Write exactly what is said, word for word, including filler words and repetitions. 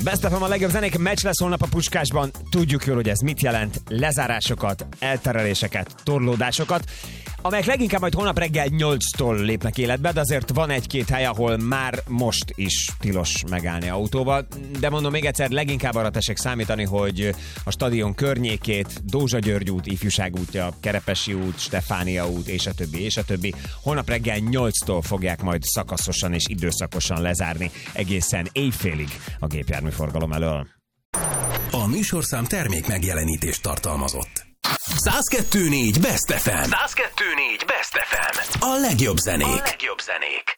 Best of a legjobb zenék, meccs lesz holnap a Puskásban. Tudjuk jól, hogy ez mit jelent. Lezárásokat, eltereléseket, torlódásokat, amelyek leginkább majd holnap reggel nyolctól lépnek életbe, de azért van egy-két hely, ahol már most is tilos megállni autóval. De mondom még egyszer, leginkább arra tessék számítani, hogy a stadion környékét, Dózsa György út, Ifjúság útja, Kerepesi út, Stefánia út, és a többi, és a többi. Holnap reggel nyolctól fogják majd szakaszosan és időszakosan lezárni egészen éjfélig a gépjárműforgalom elől. A műsorszám termék megjelenítést tartalmazott. száz kettő négy Best ef em. száz kettő négy Best ef em. A legjobb zenék. A legjobb zenék.